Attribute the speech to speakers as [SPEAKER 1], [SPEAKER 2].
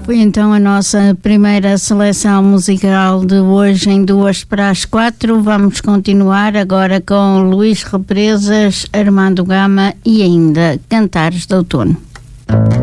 [SPEAKER 1] Foi então a nossa primeira seleção musical de hoje, em 3:45. Vamos continuar agora com Luís Represas, Armando Gama e ainda Cantares de Outono.